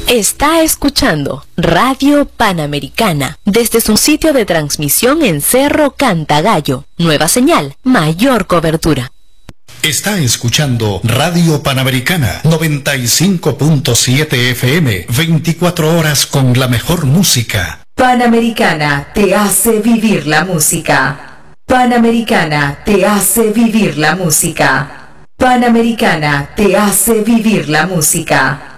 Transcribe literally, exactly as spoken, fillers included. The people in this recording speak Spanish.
Está escuchando Radio Panamericana desde su sitio de transmisión en Cerro Cantagallo. Nueva señal, mayor cobertura. Está escuchando Radio Panamericana noventa y cinco punto siete F M, veinticuatro horas con la mejor música. Panamericana te hace vivir la música. Panamericana te hace vivir la música. Panamericana te hace vivir la música.